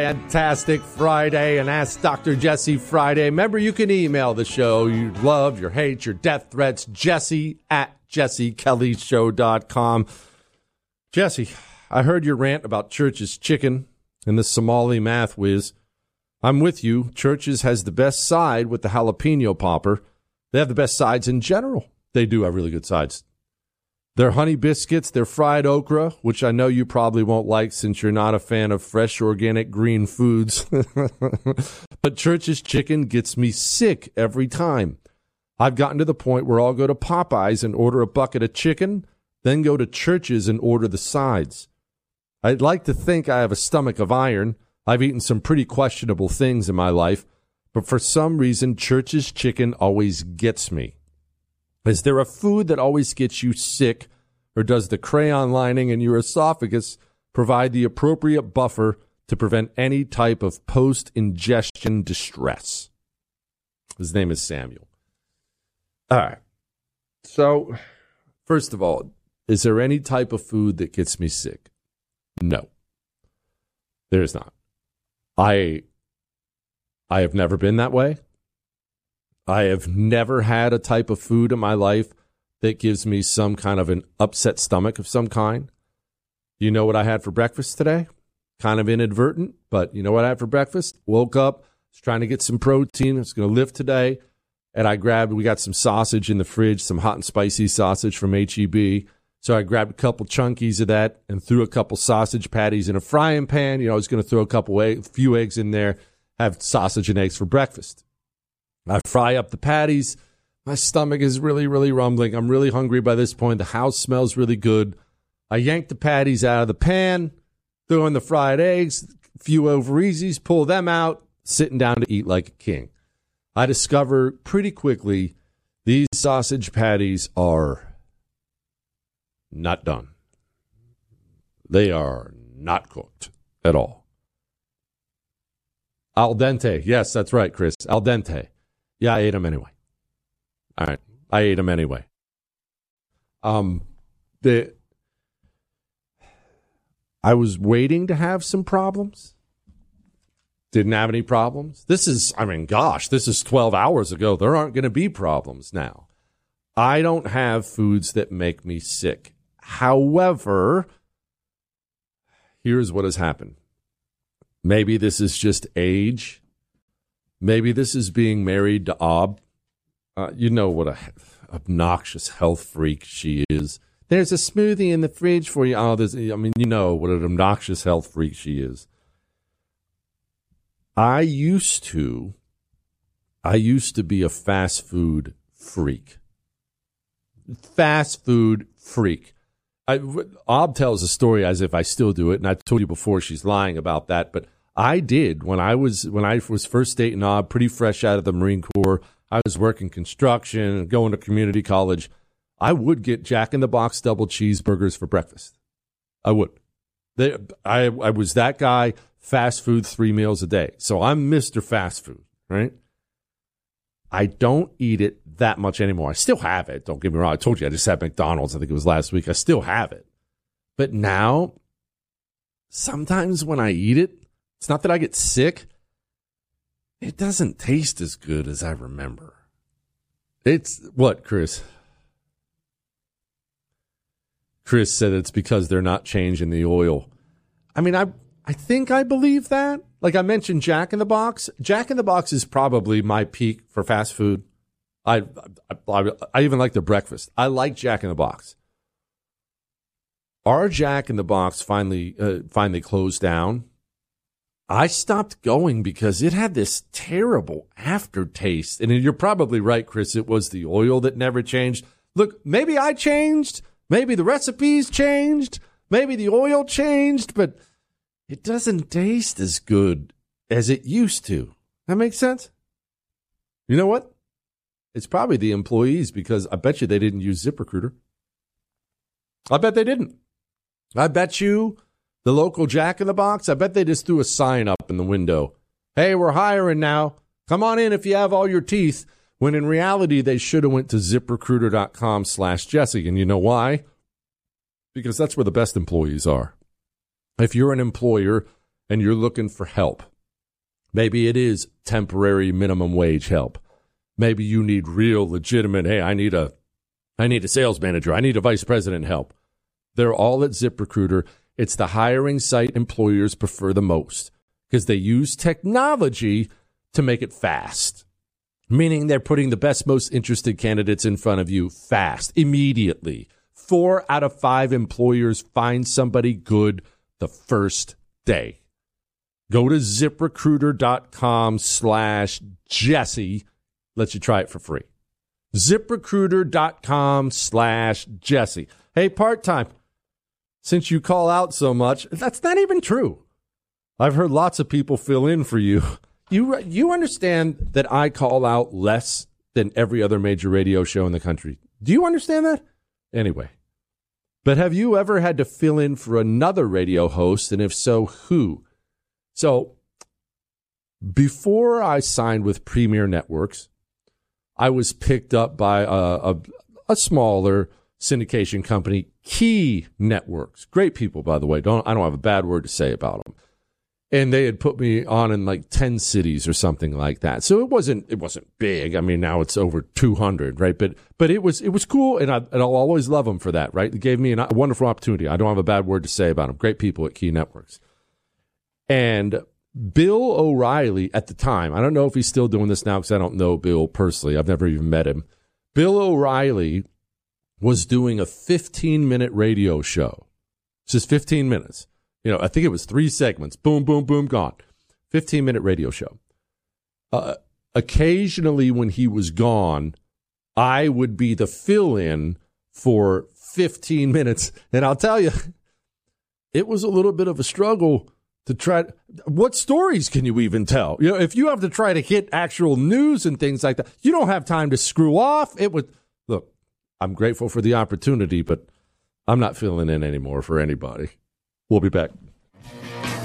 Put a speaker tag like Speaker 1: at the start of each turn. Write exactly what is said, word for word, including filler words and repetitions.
Speaker 1: Fantastic Friday and Ask Doctor Jesse Friday. Remember, you can email the show you love, your hate, your death threats, Jesse at jesse kelly show dot com. Jesse, I heard your rant about Church's Chicken and the Somali math whiz. I'm with you. Church's has the best side with the jalapeno popper. They have the best sides in general. They do have really good sides. Their honey biscuits, their fried okra, which I know you probably won't like since you're not a fan of fresh, organic, green foods. But Church's Chicken gets me sick every time. I've gotten to the point where I'll go to Popeyes and order a bucket of chicken, then go to Church's and order the sides. I'd like to think I have a stomach of iron. I've eaten some pretty questionable things in my life, but for some reason, Church's Chicken always gets me. Is there a food that always gets you sick, or does the crayon lining in your esophagus provide the appropriate buffer to prevent any type of post-ingestion distress? His name is Samuel. All right. So, first of all, is there any type of food that gets me sick? No. There is not. I, I have never been that way. I have never had a type of food in my life that gives me some kind of an upset stomach of some kind. You know what I had for breakfast today? Kind of inadvertent, but you know what I had for breakfast? Woke up, was trying to get some protein. I was going to lift today, and I grabbed, we got some sausage in the fridge, some hot and spicy sausage from H E B. So I grabbed a couple chunkies of that and threw a couple sausage patties in a frying pan. You know, I was going to throw a couple, egg, few eggs in there, have sausage and eggs for breakfast. I fry up the patties. My stomach is really, really rumbling. I'm really hungry by this point. The house smells really good. I yank the patties out of the pan, throw in the fried eggs, a few over easies, pull them out, sitting down to eat like a king. I discover pretty quickly these sausage patties are not done. They are not cooked at all. Al dente. Yes, that's right, Chris. Al dente. Yeah, I ate them anyway. All right. I ate them anyway. Um, the I was waiting to have some problems. Didn't have any problems. This is, I mean, gosh, this is twelve hours ago. There aren't going to be problems now. I don't have foods that make me sick. However, here's what has happened. Maybe this is just age. Maybe this is being married to Ob. Uh, you know what a obnoxious health freak she is. There's a smoothie in the fridge for you. Oh, there's, I mean, you know what an obnoxious health freak she is. I used to, I used to be a fast food freak. Fast food freak. I, Ob tells a story as if I still do it, and I told you before she's lying about that, but I did when I was when I was first dating Ob, pretty fresh out of the Marine Corps. I was working construction, going to community college. I would get Jack in the Box double cheeseburgers for breakfast. I would. They, I I was that guy. Fast food three meals a day. So I'm Mister Fast Food, right? I don't eat it that much anymore. I still have it. Don't get me wrong. I told you I just had McDonald's. I think it was last week. I still have it. But now, sometimes when I eat it, it's not that I get sick. It doesn't taste as good as I remember. It's what, Chris? Chris said it's because they're not changing the oil. I mean, I I think I believe that. Like I mentioned Jack in the Box. Jack in the Box is probably my peak for fast food. I I, I, I even like the breakfast. I like Jack in the Box. Our Jack in the Box finally uh, finally closed down. I stopped going because it had this terrible aftertaste. And you're probably right, Chris. It was the oil that never changed. Look, maybe I changed. Maybe the recipes changed. Maybe the oil changed. But it doesn't taste as good as it used to. That makes sense? You know what? It's probably the employees because I bet you they didn't use ZipRecruiter. I bet they didn't. I bet you the local Jack in the Box, I bet they just threw a sign up in the window. Hey, we're hiring now. Come on in if you have all your teeth. When in reality, they should have went to ZipRecruiter.com slash Jesse. And you know why? Because that's where the best employees are. If you're an employer and you're looking for help. Maybe it is temporary minimum wage help. Maybe you need real legitimate, hey, I need a I need a sales manager. I need a vice president help. They're all at ZipRecruiter. It's the hiring site employers prefer the most because they use technology to make it fast, meaning they're putting the best, most interested candidates in front of you fast, immediately. Four out of five employers find somebody good the first day. Go to ZipRecruiter.com slash Jesse. Let you try it for free. ZipRecruiter.com slash Jesse. Hey, part-time, since you call out so much, that's not even true. I've heard lots of people fill in for you. You you understand that I call out less than every other major radio show in the country. Do you understand that? Anyway. But have you ever had to fill in for another radio host, and if so, who? So, before I signed with Premier Networks, I was picked up by a, a, a smaller syndication company, Key Networks. Great people, by the way. Don't I don't have a bad word to say about them. And they had put me on in like ten cities or something like that. So it wasn't it wasn't big. I mean, now it's over two hundred, right? But but it was it was cool, and, I, and I'll always love them for that, right? It gave me an, a wonderful opportunity. I don't have a bad word to say about them. Great people at Key Networks. And Bill O'Reilly at the time, I don't know if he's still doing this now because I don't know Bill personally. I've never even met him. Bill O'Reilly was doing a fifteen-minute radio show. It's just fifteen minutes. You know, I think it was three segments. Boom, boom, boom, gone. fifteen-minute radio show. Uh, occasionally when he was gone, I would be the fill-in for fifteen minutes. And I'll tell you, it was a little bit of a struggle to try. What stories can you even tell? You know, if you have to try to hit actual news and things like that, you don't have time to screw off. It would look, I'm grateful for the opportunity, but I'm not filling in anymore for anybody. We'll be back.